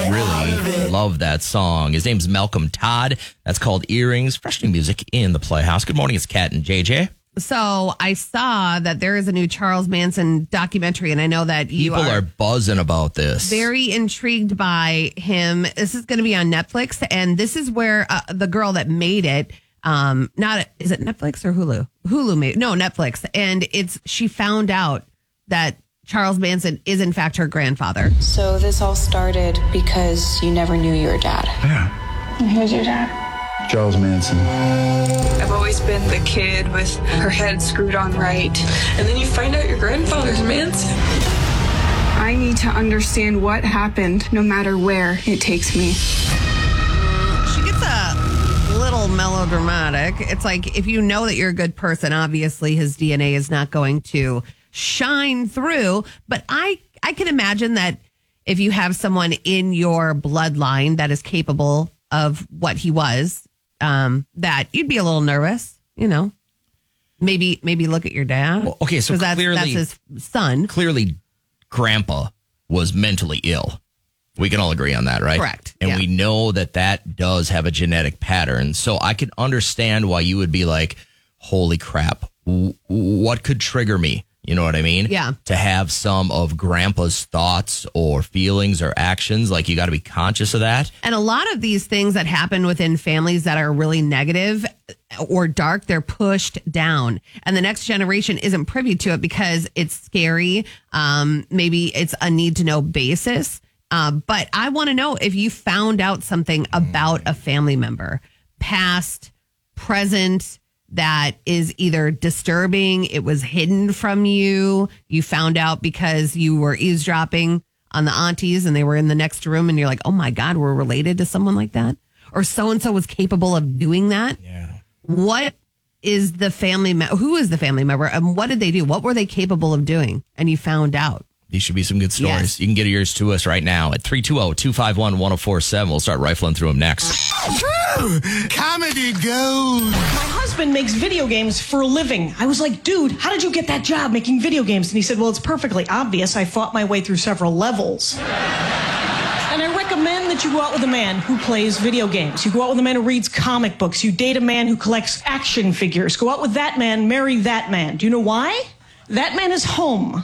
really love that song. His name's Malcolm Todd. That's called Earrings. Fresh new music in the Playhouse. Good morning. It's Kat and JJ. So I saw that there is a new Charles Manson documentary, and I know that People are buzzing about this. Very intrigued by him. This is going to be on Netflix, and this is where the girl that made it, is it Netflix or Hulu? Hulu made it. No, Netflix. And she found out that Charles Manson is in fact her grandfather. So this all started because you never knew your dad. Yeah. And who's your dad? Charles Manson. I've always been the kid with her head screwed on right. And then you find out your grandfather's Manson. I need to understand what happened, no matter where it takes me. She gets a little melodramatic. It's like, if you know that you're a good person, obviously his DNA is not going to shine through. But I can imagine that if you have someone in your bloodline that is capable of what he was, that you'd be a little nervous, maybe look at your dad. Well, okay, so clearly that's his son. Clearly, Grandpa was mentally ill. We can all agree on that, right? Correct. And we know that does have a genetic pattern. So I can understand why you would be like, holy crap, what could trigger me? You know what I mean? Yeah. To have some of Grandpa's thoughts or feelings or actions, like you got to be conscious of that. And a lot of these things that happen within families that are really negative or dark, they're pushed down. And the next generation isn't privy to it because it's scary. Maybe it's a need to know basis. But I want to know if you found out something about a family member, past, present, that is either disturbing, it was hidden from you, you found out because you were eavesdropping on the aunties and they were in the next room and you're like, oh my God, we're related to someone like that? Or so-and-so was capable of doing that? Yeah. What is the family, who is the family member and what did they do? What were they capable of doing? And you found out. These should be some good stories. Yes. You can get yours to us right now at 320-251-1047. We'll start rifling through them next. Comedy gold. My husband makes video games for a living. I was like, dude, how did you get that job making video games? And he said, well, it's perfectly obvious. I fought my way through several levels. And I recommend that you go out with a man who plays video games. You go out with a man who reads comic books. You date a man who collects action figures. Go out with that man, marry that man. Do you know why? That man is home.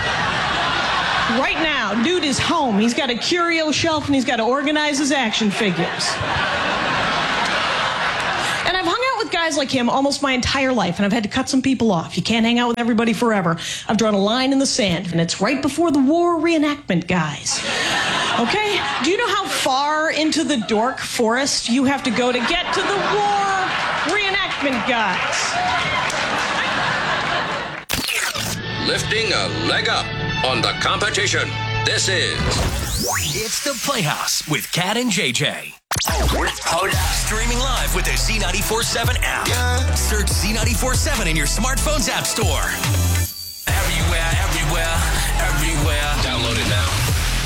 Right now, dude is home. He's got a curio shelf and he's got to organize his action figures. And I've hung out with guys like him almost my entire life, and I've had to cut some people off. You can't hang out with everybody forever. I've drawn a line in the sand, and it's right before the war reenactment guys. Okay? Do you know how far into the dork forest you have to go to get to the war reenactment guys? Lifting a leg up on the competition. This is... It's the Playhouse with Kat and JJ. Streaming live with the Z94.7 app. Yeah. Search Z94.7 in your smartphone's app store. Everywhere. Download it now.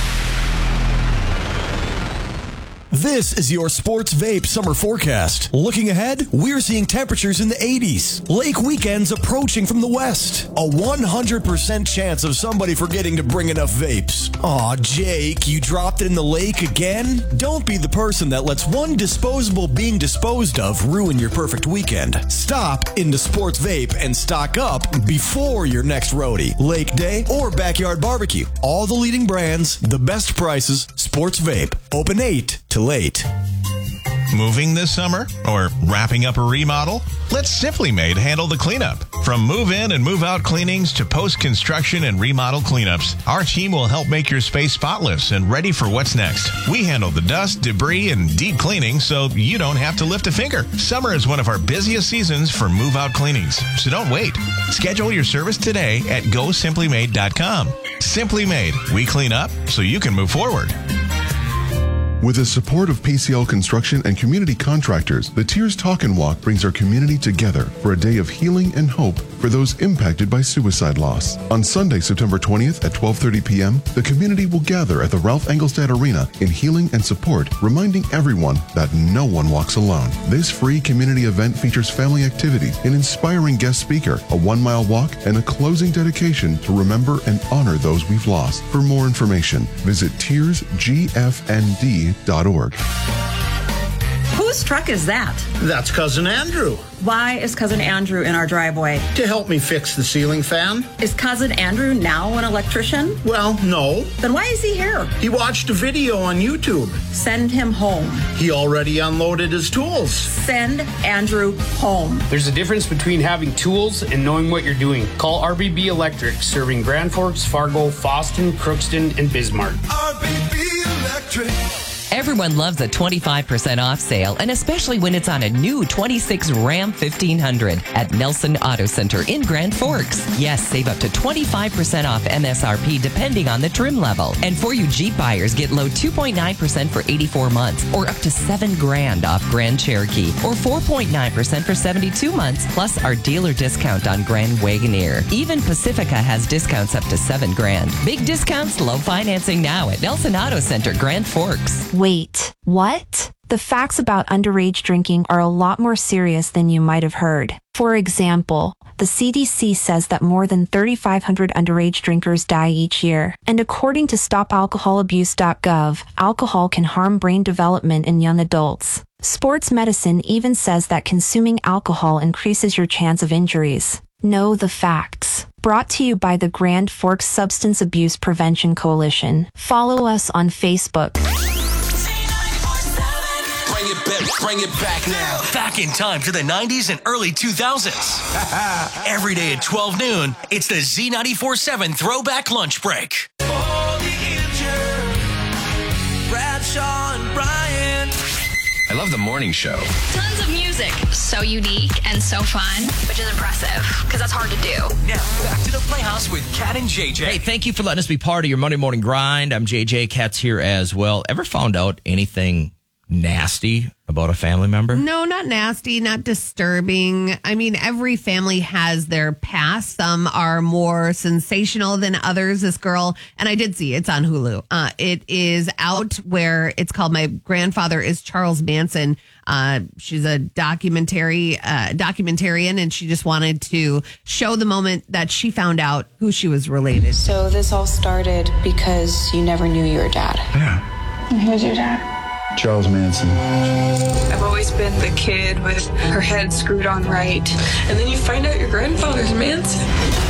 This is your Sports Vape summer forecast. Looking ahead, we're seeing temperatures in the 80s. Lake weekends approaching from the west. A 100% chance of somebody forgetting to bring enough vapes. Aw, Jake, you dropped it in the lake again? Don't be the person that lets one disposable being disposed of ruin your perfect weekend. Stop into Sports Vape and stock up before your next roadie, lake day, or backyard barbecue. All the leading brands, the best prices, Sports Vape. Open 8 to late. Moving this summer or wrapping up a remodel? Let Simply Made handle the cleanup. From move-in and move-out cleanings to post-construction and remodel cleanups, our team will help make your space spotless and ready for what's next. We handle the dust, debris, and deep cleaning so you don't have to lift a finger. Summer is one of our busiest seasons for move-out cleanings, so don't wait. Schedule your service today at GoSimplyMade.com. Simply Made. We clean up so you can move forward. With the support of PCL Construction and community contractors, the Tears Talk and Walk brings our community together for a day of healing and hope for those impacted by suicide loss. On Sunday, September 20th at 12:30 p.m., the community will gather at the Ralph Engelstad Arena in healing and support, reminding everyone that no one walks alone. This free community event features family activities, an inspiring guest speaker, a 1-mile walk, and a closing dedication to remember and honor those we've lost. For more information, visit tearsgfnd.org. Whose truck is that? That's Cousin Andrew. Why is Cousin Andrew in our driveway? To help me fix the ceiling fan. Is Cousin Andrew now an electrician? Well, no. Then why is he here? He watched a video on YouTube. Send him home. He already unloaded his tools. Send Andrew home. There's a difference between having tools and knowing what you're doing. Call RBB Electric, serving Grand Forks, Fargo, Fosston, Crookston, and Bismarck. RBB Electric. Everyone loves a 25% off sale, and especially when it's on a new 26 Ram 1500 at Nelson Auto Center in Grand Forks. Yes, save up to 25% off MSRP depending on the trim level. And for you Jeep buyers, get low 2.9% for 84 months or up to $7,000 off Grand Cherokee or 4.9% for 72 months, plus our dealer discount on Grand Wagoneer. Even Pacifica has discounts up to $7,000. Big discounts, low financing now at Nelson Auto Center, Grand Forks. Wait, what? The facts about underage drinking are a lot more serious than you might have heard. For example, the CDC says that more than 3,500 underage drinkers die each year. And according to StopAlcoholAbuse.gov, alcohol can harm brain development in young adults. Sports medicine even says that consuming alcohol increases your chance of injuries. Know the facts. Brought to you by the Grand Forks Substance Abuse Prevention Coalition. Follow us on Facebook. Bring it back now. Back in time to the 90s and early 2000s. Every day at 12 noon, it's the Z94.7 Throwback Lunch Break. Bradshaw and Brian. I love the morning show. Tons of music. So unique and so fun, which is impressive because that's hard to do. Now, back to the Playhouse with Kat and JJ. Hey, thank you for letting us be part of your Monday morning grind. I'm JJ. Kat's here as well. Ever found out anything nasty about a family member? No, not nasty, not disturbing. I mean, every family has their past. Some are more sensational than others. This girl, and I did see it's on Hulu. It is out where it's called My Grandfather is Charles Manson. She's a documentarian, and she just wanted to show the moment that she found out who she was related. So this all started because you never knew your dad. Yeah. And who's your dad? Charles Manson. I've always been the kid with her head screwed on right. And then you find out your grandfather's Manson.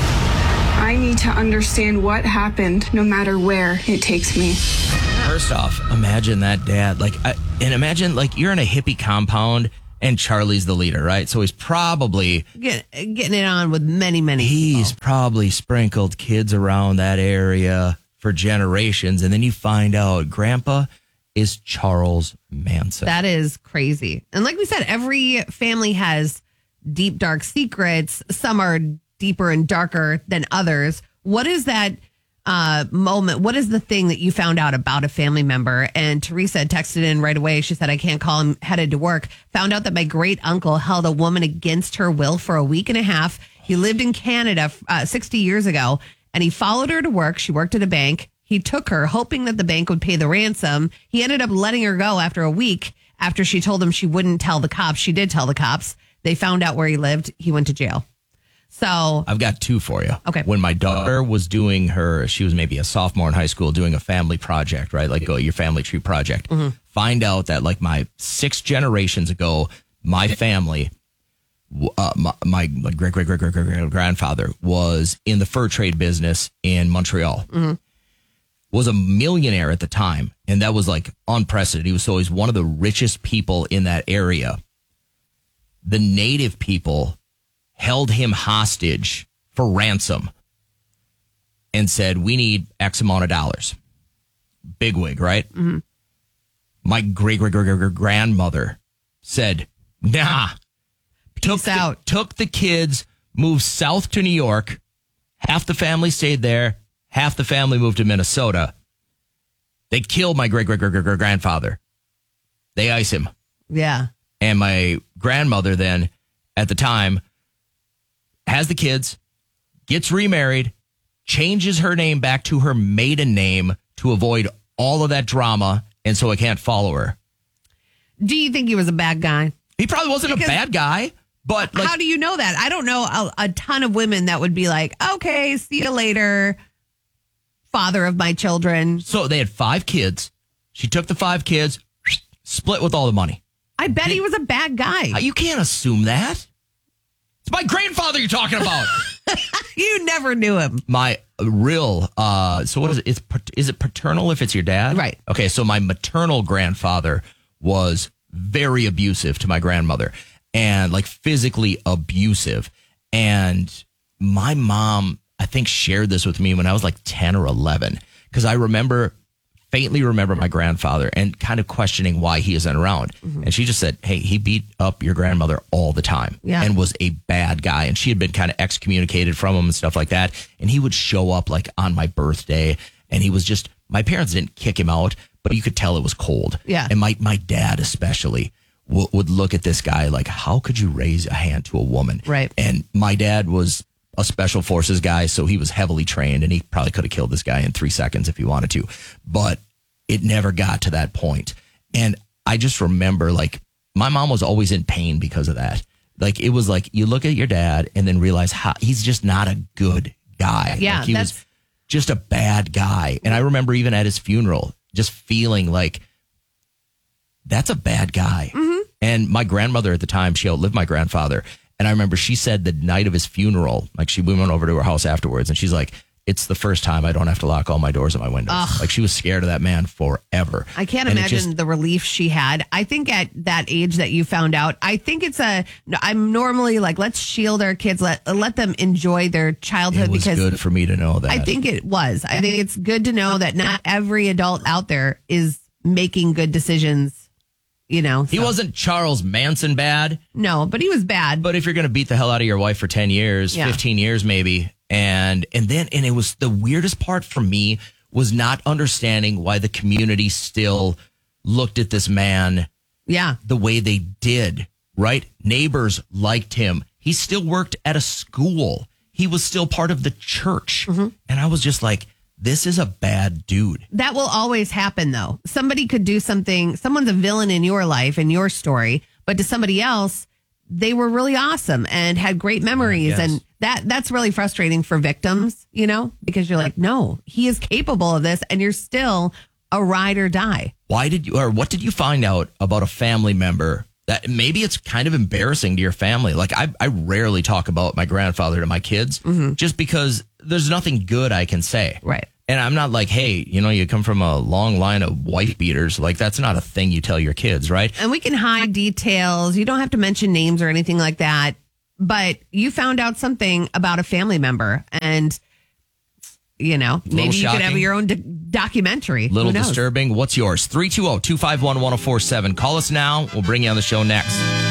I need to understand what happened, no matter where it takes me. First off, imagine that dad. And imagine you're in a hippie compound and Charlie's the leader, right? So he's probably getting it on with many He's people. probably sprinkled kids around that area for generations. And then you find out Grandpa is Charles Manson. That is crazy. And like we said, every family has deep, dark secrets. Some are deeper and darker than others. What is that moment? What is the thing that you found out about a family member? And Teresa texted in right away. She said, I can't call him, headed to work. Found out that my great uncle held a woman against her will for a week and a half. He lived in Canada 60 years ago, and he followed her to work. She worked at a bank. He took her, hoping that the bank would pay the ransom. He ended up letting her go after a week after she told him she wouldn't tell the cops. She did tell the cops. They found out where he lived. He went to jail. So I've got two for you. Okay. When my daughter was doing she was maybe a sophomore in high school doing a family project, right? Your family tree project. Mm-hmm. Find out that my 6 generations ago, my family, my great grandfather was in the fur trade business in Montreal. Mm-hmm. Was a millionaire at the time, and that was unprecedented. He was one of the richest people in that area. The native people held him hostage for ransom and said, we need X amount of dollars. Bigwig, right? Mm-hmm. My great-great-grandmother said, nah. Took the kids, moved south to New York. Half the family stayed there. Half the family moved to Minnesota. They killed my great-great-great-grandfather. They ice him. Yeah. And my grandmother then, at the time, has the kids, gets remarried, changes her name back to her maiden name to avoid all of that drama, and so I can't follow her. Do you think he was a bad guy? He probably wasn't a bad guy, but how do you know that? I don't know a ton of women that would be like, okay, see you later, father of my children. So they had 5 kids. She took the 5 kids, split with all the money. I bet he was a bad guy. You can't assume that. It's my grandfather you're talking about. You never knew him. My real, so what is it? Is it paternal if it's your dad? Right. Okay, so my maternal grandfather was very abusive to my grandmother and like physically abusive. And my mom, I think, shared this with me when I was like 10 or 11, because I faintly remember my grandfather and kind of questioning why he isn't around. Mm-hmm. And she just said, hey, he beat up your grandmother all the time and was a bad guy. And she had been kind of excommunicated from him and stuff like that. And he would show up like on my birthday, and he was just, my parents didn't kick him out, but you could tell it was cold. Yeah. And my dad especially would look at this guy like, how could you raise a hand to a woman? Right. And my dad was a special forces guy, so he was heavily trained, and he probably could have killed this guy in 3 seconds if he wanted to. But it never got to that point. And I just remember, like, my mom was always in pain because of that. Like, it was like, you look at your dad and then realize how he's just not a good guy. Yeah, like, he was just a bad guy. And I remember even at his funeral, just feeling like, that's a bad guy. Mm-hmm. And my grandmother at the time, she outlived my grandfather. And I remember she said the night of his funeral, like, we went over to her house afterwards, and she's like, it's the first time I don't have to lock all my doors and my windows. Ugh. Like, she was scared of that man forever. I can't And imagine the relief she had. I think at that age that you found out, I think I'm normally like, let's shield our kids, let them enjoy their childhood. It was because good for me to know that. I think it was. I think it's good to know that not every adult out there is making good decisions, you know. He wasn't Charles Manson bad. No, but he was bad. But if you're going to beat the hell out of your wife for 10 years, 15 years maybe, and it was the weirdest part for me was not understanding why the community still looked at this man the way they did, right? Neighbors liked him. He still worked at a school. He was still part of the church. Mm-hmm. And I was just like, this is a bad dude. That will always happen, though. Somebody could do something. Someone's a villain in your life, in your story, but to somebody else, they were really awesome and had great memories. Yes. And that's really frustrating for victims, you know, because you're like, no, he is capable of this, and you're still a ride or die. What did you find out about a family member that maybe it's kind of embarrassing to your family? Like, I rarely talk about my grandfather to my kids just because there's nothing good I can say. Right. And I'm not like, hey, you know, you come from a long line of wife beaters. Like, that's not a thing you tell your kids, right? And we can hide details. You don't have to mention names or anything like that. But you found out something about a family member, and, you know, maybe you could have your own documentary. Little disturbing. What's yours? 320-251-1047. Call us now. We'll bring you on the show next.